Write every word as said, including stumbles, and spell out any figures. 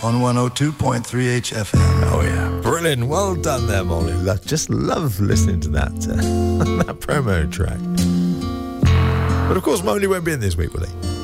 on one oh two point three H F M. Oh, yeah. Brilliant. Well done there, Molly. I just love listening to that, uh, that promo track. But, of course, Molly won't be in this week, will he?